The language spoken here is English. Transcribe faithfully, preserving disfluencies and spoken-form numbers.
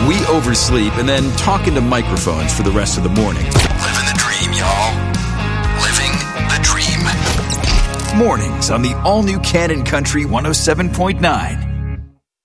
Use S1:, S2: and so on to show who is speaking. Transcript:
S1: We oversleep and then talk into microphones for the rest of the morning.
S2: Living the dream, y'all. Living the dream.
S1: Mornings on the all-new Cannon Country one oh seven point nine.